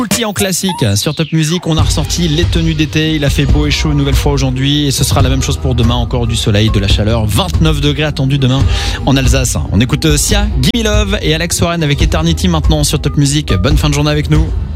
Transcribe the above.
Multi en classique sur Top Music, on a ressorti les tenues d'été, il a fait beau et chaud une nouvelle fois aujourd'hui et ce sera la même chose pour demain, encore du soleil, de la chaleur, 29 degrés attendus demain en Alsace. On écoute Sia, Gimme Love et Alex Warren avec Eternity maintenant sur Top Music. Bonne fin de journée avec nous.